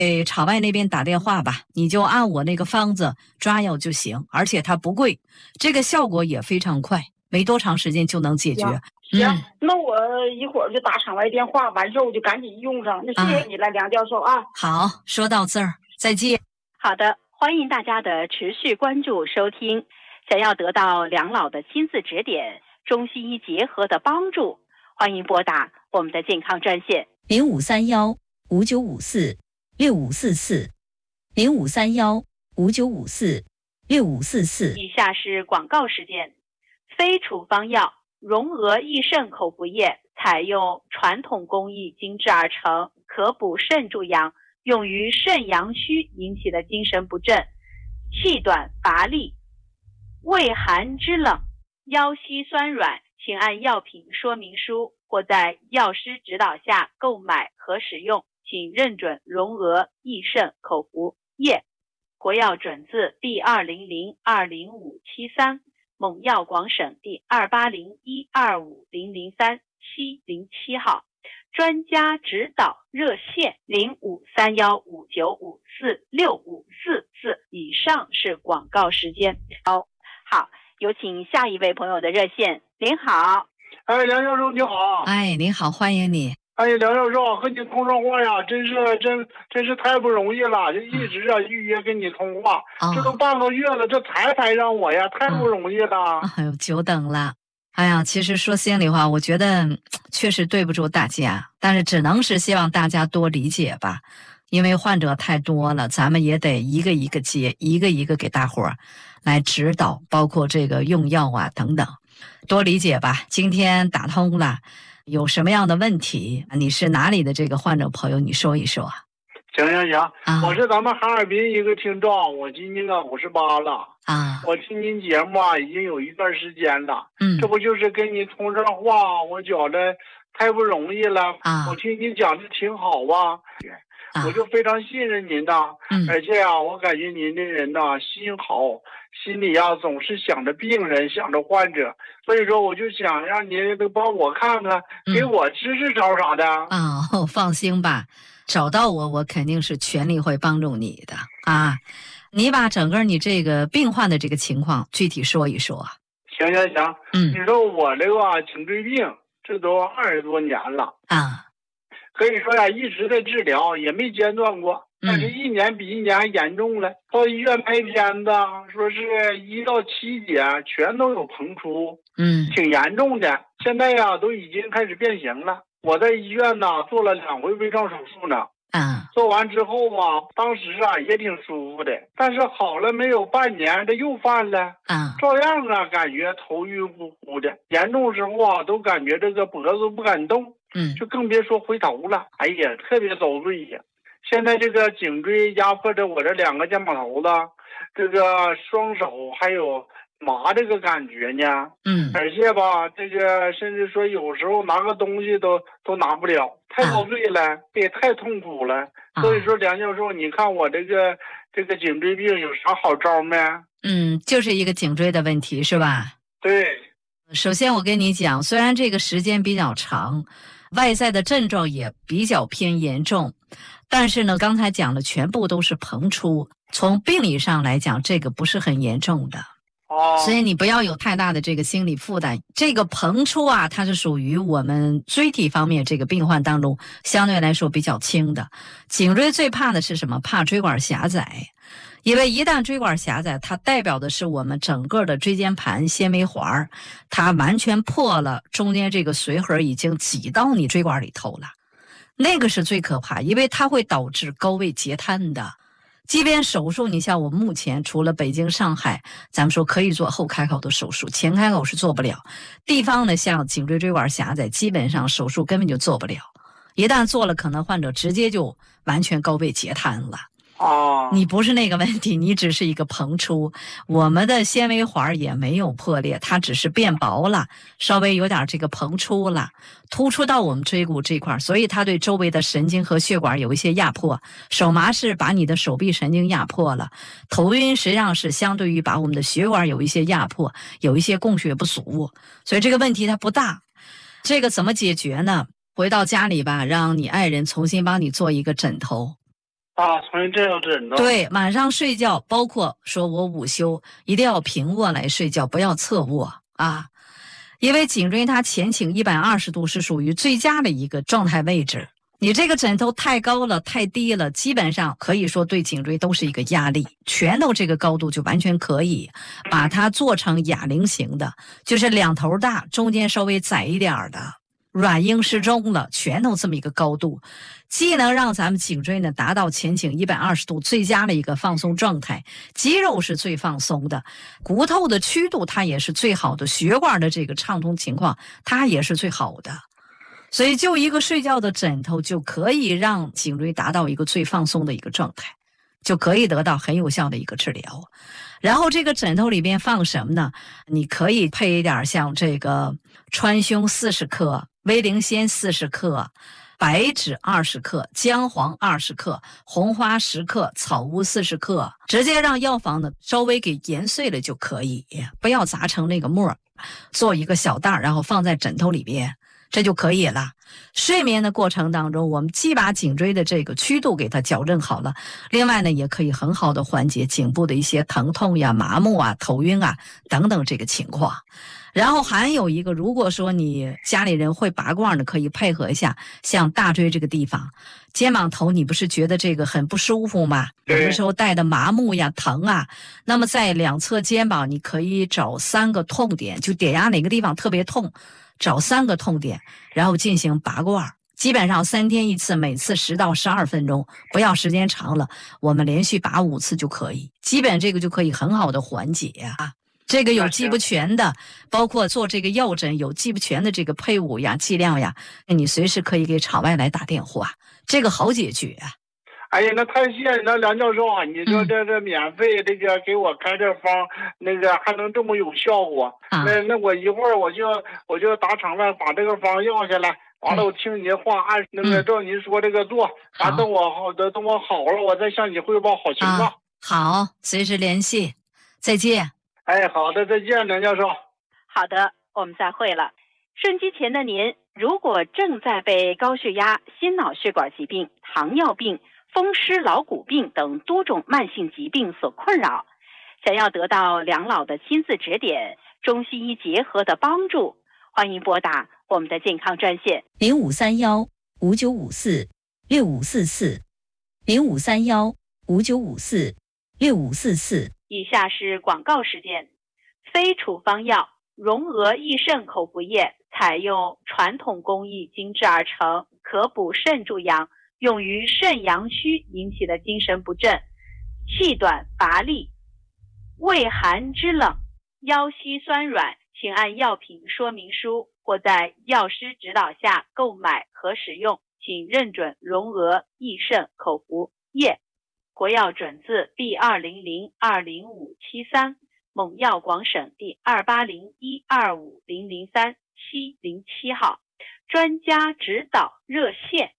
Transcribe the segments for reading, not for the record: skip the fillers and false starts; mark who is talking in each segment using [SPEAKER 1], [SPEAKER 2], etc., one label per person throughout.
[SPEAKER 1] 给场外那边打电话吧，你就按我那个方子抓药就行，而且它不贵，这个效果也非常快，没多长时间就能解决。
[SPEAKER 2] 行，那我一会儿就打场外电话，完事我就赶紧用上。那谢谢你了，梁教授啊。
[SPEAKER 1] 好，说到这儿，再见。
[SPEAKER 3] 好的，欢迎大家的持续关注收听。想要得到梁老的亲自指点，中西医结合的帮助，欢迎拨打我们的健康专线
[SPEAKER 4] 0531-5954-6544，0531-5954-6544。
[SPEAKER 3] 以下是广告时间。非处方药荣额益肾口服液采用传统工艺精制而成，可补肾助阳，用于肾阳虚引起的精神不振、气短乏力、畏寒肢冷、腰膝酸软，请按药品说明书或在药师指导下购买和使用，请认准荣额益肾口服液，国药准字第200-20573，蒙药广省第280125003-707号，专家指导热线053159546544。以上是广告时间。好，有请下一位朋友的热线。您好。
[SPEAKER 5] 哎，梁教授你好。
[SPEAKER 1] 哎，您好，欢迎你。
[SPEAKER 5] 哎，梁教授和你通上话呀，真是太不容易了，就一直预约跟你通话，这都半个月了，这才排上我呀，太不容易了。
[SPEAKER 1] 哎呦，久等了。哎呀，其实说心里话，我觉得确实对不住大家，但是只能是希望大家多理解吧，因为患者太多了，咱们也得一个一个接，一个一个给大伙儿来指导，包括这个用药啊等等，多理解吧。今天打通了，有什么样的问题？你是哪里的这个患者朋友？你说一说。
[SPEAKER 5] 行，我是咱们哈尔滨一个听众，我今年58了
[SPEAKER 1] 啊。
[SPEAKER 5] 我听您节目已经有一段时间了，这不就是跟您通上话，我觉得太不容易了
[SPEAKER 1] 啊。
[SPEAKER 5] 我听您讲的挺好我就非常信任您的，而且我感觉您这人心好，心里总是想着病人，想着患者，所以说我就想让您都帮我看看，给我支招啥的
[SPEAKER 1] 放心吧，找到我肯定是全力会帮助你的啊。你把整个你这个病患的这个情况具体说一说。
[SPEAKER 5] 行，你说我这个颈椎病这都20多年了
[SPEAKER 1] 啊，
[SPEAKER 5] 可以说一直在治疗，也没间断过，但是一年比一年还严重了。到医院拍片子，说是1到7节全都有膨出，挺严重的。现在都已经开始变形了。我在医院做了2回微创手术呢。做完之后当时也挺舒服的，但是好了没有半年，这又犯了。照样感觉头晕乎乎的，严重时候都感觉这个脖子不敢动。就更别说回头了。哎呀，特别遭罪呀！现在这个颈椎压迫着我这2个肩膀头子，这个双手还有麻这个感觉呢。而且这个甚至说有时候拿个东西都拿不了，太遭罪了，也太痛苦了。所以说，梁教授，你看我这个颈椎病有啥好招没？
[SPEAKER 1] 就是一个颈椎的问题是吧？
[SPEAKER 5] 对。
[SPEAKER 1] 首先我跟你讲，虽然这个时间比较长，外在的症状也比较偏严重，但是呢，刚才讲的全部都是膨出，从病理上来讲，这个不是很严重的。所以你不要有太大的这个心理负担。这个膨出它是属于我们椎体方面这个病患当中相对来说比较轻的。颈椎最怕的是什么？怕椎管狭窄。因为一旦椎管狭窄，它代表的是我们整个的椎间盘纤维环它完全破了，中间这个髓核已经挤到你椎管里头了，那个是最可怕，因为它会导致高位截瘫的。即便手术，你像我目前除了北京、上海，咱们说可以做后开口的手术，前开口是做不了。地方呢，像颈椎椎管狭窄，基本上手术根本就做不了。一旦做了，可能患者直接就完全高位截瘫了。你不是那个问题，你只是一个膨出，我们的纤维环也没有破裂，它只是变薄了，稍微有点这个膨出了，突出到我们椎骨这块，所以它对周围的神经和血管有一些压迫。手麻是把你的手臂神经压迫了，头晕实际上是相对于把我们的血管有一些压迫，有一些供血不足，所以这个问题它不大。这个怎么解决呢？回到家里吧，让你爱人重新帮你做一个枕头。
[SPEAKER 5] 啊，重新这样枕头。
[SPEAKER 1] 对，晚上睡觉，包括说我午休一定要平卧来睡觉，不要侧卧啊。因为颈椎它前倾120度是属于最佳的一个状态位置。你这个枕头太高了太低了，基本上可以说对颈椎都是一个压力。拳头这个高度就完全可以把它做成哑铃型的，就是两头大中间稍微窄一点的，软硬适中了，拳头这么一个高度，既能让咱们颈椎呢达到前倾120度最佳的一个放松状态，肌肉是最放松的，骨头的曲度它也是最好的，血管的这个畅通情况它也是最好的。所以就一个睡觉的枕头就可以让颈椎达到一个最放松的一个状态，就可以得到很有效的一个治疗。然后这个枕头里边放什么呢？你可以配一点像这个川芎40克、威灵仙40克、白芷20克、姜黄20克、红花10克、草乌40克，直接让药房呢稍微给研碎了就可以，不要砸成那个沫，做一个小袋然后放在枕头里边，这就可以了。睡眠的过程当中，我们既把颈椎的这个曲度给它矫正好了，另外呢也可以很好的缓解颈部的一些疼痛呀、麻木啊、头晕啊等等这个情况。然后还有一个，如果说你家里人会拔罐的，可以配合一下，像大椎这个地方，肩膀头你不是觉得这个很不舒服吗？有的时候带的麻木呀、疼啊，那么在两侧肩膀你可以找3个痛点，就点压哪个地方特别痛，找3个痛点，然后进行拔罐，基本上3天1次，每次10到12分钟，不要时间长了，我们连续拔5次就可以，基本这个就可以很好的缓解啊。这个有记不全的，包括做这个药枕有记不全的这个配伍呀、剂量呀，你随时可以给场外来打电话，这个好解决啊。
[SPEAKER 5] 哎呀，那太谢谢你了，梁教授啊！你说这免费这个给我开这方，那个还能这么有效果？那我一会儿我就打场外把这个方要下来，完了我听你的话，按那个照您说这个做，完等我好了，我再向你汇报好情况。
[SPEAKER 1] 好，随时联系，再见。
[SPEAKER 5] 哎，好的，再见，梁教授。
[SPEAKER 3] 好的，我们再会了。收音机前的您，如果正在被高血压、心脑血管疾病、糖尿病、风湿老骨病等多种慢性疾病所困扰，想要得到梁老的亲自指点、中西医结合的帮助，欢迎拨打我们的健康专线
[SPEAKER 4] 0531-5954-6544，0531-5954-6544。
[SPEAKER 3] 以下是广告时间。非处方药荣额益肾口服液采用传统工艺精制而成，可补肾助阳，用于肾阳虚引起的精神不振、气短乏力、畏寒肢冷、腰膝酸软，请按药品说明书或在药师指导下购买和使用，请认准荣额益肾口服液。国药准字 B200-20573， 蒙药广省第280125003-707号，专家指导热线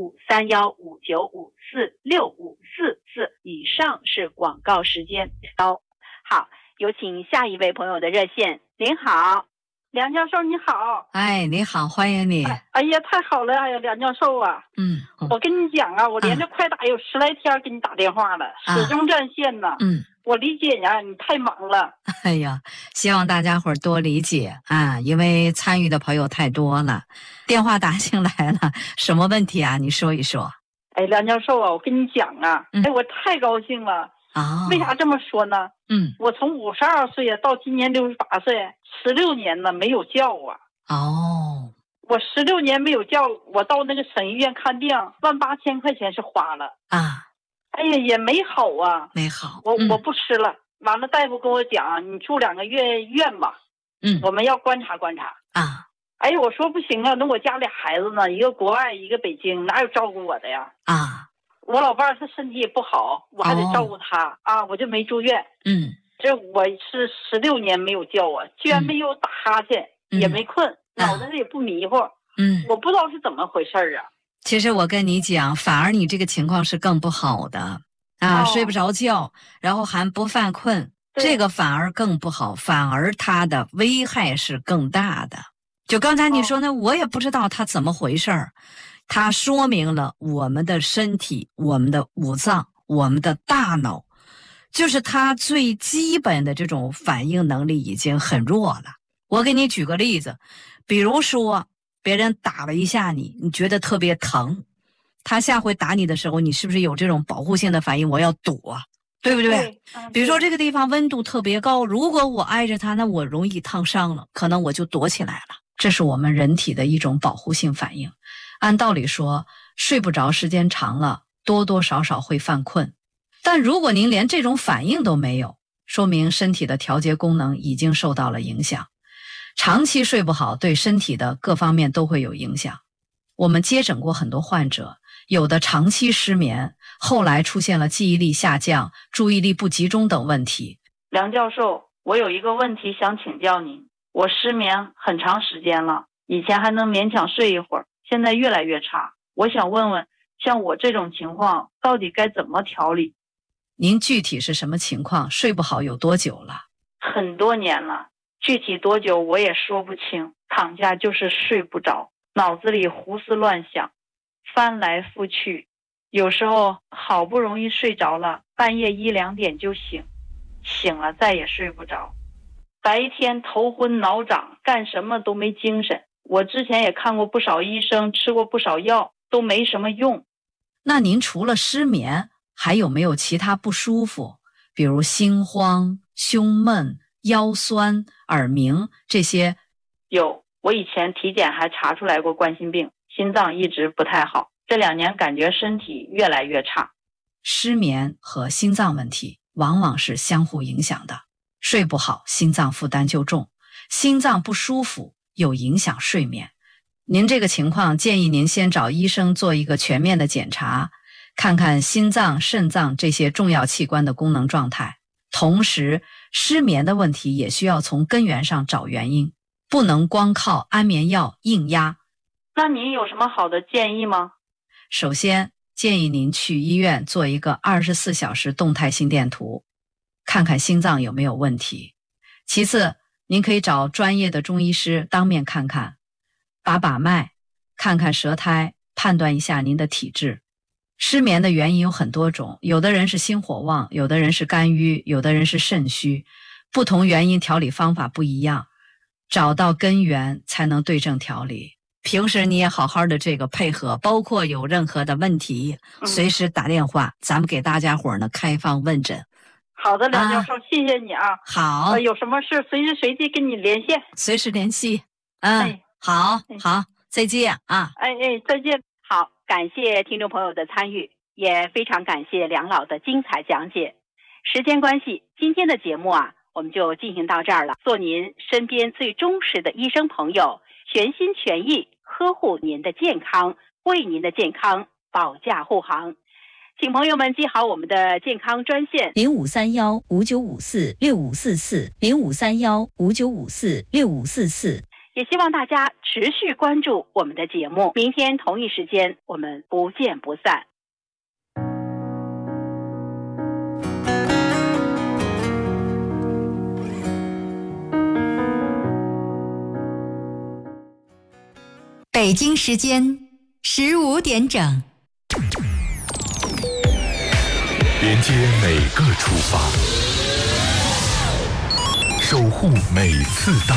[SPEAKER 3] 053159546544。以上是广告时间。好，有请下一位朋友的热线。您好，
[SPEAKER 2] 梁教授你好。
[SPEAKER 1] 哎，你好，欢迎你。
[SPEAKER 2] 哎呀，太好了，哎呀，梁教授啊。我跟你讲啊，我连着快打有10来天给你打电话了，始终占线呢。我理解呀，你太忙了。
[SPEAKER 1] 哎呀，希望大家伙多理解啊，因为参与的朋友太多了，电话打进来了，什么问题啊？你说一说。
[SPEAKER 2] 哎，梁教授啊，我跟你讲啊，我太高兴了。为啥这么说呢？我从52岁到今年68岁，16年了没有觉啊。我16年没有觉，我到那个省医院看病，18000块钱是花了啊。哎呀，也没好啊，
[SPEAKER 1] 没好。
[SPEAKER 2] 我不吃了，完了大夫跟我讲，你住2个月医院吧。我们要观察观察啊。哎呀，我说不行啊，那我家里孩子呢，一个国外，一个北京，哪有照顾我的呀？我老伴儿他身体也不好，我还得照顾他啊，我就没住院。这我是16年没有觉啊，居然没有打哈欠，也没困，脑袋也不迷糊。我不知道是怎么回事啊。
[SPEAKER 1] 其实我跟你讲，反而你这个情况是更不好的啊，睡不着觉，然后还不犯困，这个反而更不好，反而它的危害是更大的。就刚才你说呢，我也不知道它怎么回事儿。 它说明了我们的身体、我们的五脏、我们的大脑，就是它最基本的这种反应能力已经很弱了。我给你举个例子，比如说别人打了一下你，你觉得特别疼，他下回打你的时候，你是不是有这种保护性的反应，我要躲，对不对？比如说这个地方温度特别高，如果我挨着它，那我容易烫伤了，可能我就躲起来了。这是我们人体的一种保护性反应。按道理说，睡不着时间长了，多多少少会犯困。但如果您连这种反应都没有，说明身体的调节功能已经受到了影响。长期睡不好，对身体的各方面都会有影响。我们接诊过很多患者，有的长期失眠，后来出现了记忆力下降、注意力不集中等问题。
[SPEAKER 2] 梁教授，我有一个问题想请教您。我失眠很长时间了，以前还能勉强睡一会儿，现在越来越差。我想问问，像我这种情况到底该怎么调理？
[SPEAKER 1] 您具体是什么情况？睡不好有多久了？
[SPEAKER 2] 很多年了，具体多久我也说不清，躺下就是睡不着，脑子里胡思乱想，翻来覆去，有时候好不容易睡着了，半夜1、2点就醒了再也睡不着，白天头昏脑胀，干什么都没精神。我之前也看过不少医生，吃过不少药，都没什么用。
[SPEAKER 1] 那您除了失眠，还有没有其他不舒服？比如心慌、胸闷、腰酸、耳鸣这些？
[SPEAKER 2] 有，我以前体检还查出来过冠心病，心脏一直不太好，这2年感觉身体越来越差。
[SPEAKER 1] 失眠和心脏问题往往是相互影响的，睡不好，心脏负担就重，心脏不舒服又影响睡眠。您这个情况，建议您先找医生做一个全面的检查，看看心脏、肾脏这些重要器官的功能状态。同时，失眠的问题也需要从根源上找原因，不能光靠安眠药硬压。
[SPEAKER 2] 那您有什么好的建议吗？
[SPEAKER 1] 首先，建议您去医院做一个24小时动态心电图，看看心脏有没有问题。其次，您可以找专业的中医师当面看看，把脉，看看舌苔，判断一下您的体质。失眠的原因有很多种，有的人是心火旺，有的人是肝郁，有的人是肾虚，不同原因调理方法不一样，找到根源才能对症调理。平时你也好好的这个配合，包括有任何的问题，随时打电话，咱们给大家伙呢开放问诊。
[SPEAKER 2] 好的，梁教授，谢谢你啊。
[SPEAKER 1] 好，
[SPEAKER 2] 有什么事随时随地跟你连线，
[SPEAKER 1] 随时联系。好，再见啊。
[SPEAKER 2] 再见。
[SPEAKER 3] 好，感谢听众朋友的参与，也非常感谢梁老的精彩讲解。时间关系，今天的节目我们就进行到这儿了。做您身边最忠实的医生朋友，全心全意呵护您的健康，为您的健康保驾护航。请朋友们记好我们的健康专线
[SPEAKER 4] 053159546544053159546544。
[SPEAKER 3] 也希望大家持续关注我们的节目，明天同一时间我们不见不散。
[SPEAKER 4] 北京时间15点整，
[SPEAKER 6] 连接每个出发，守护每次到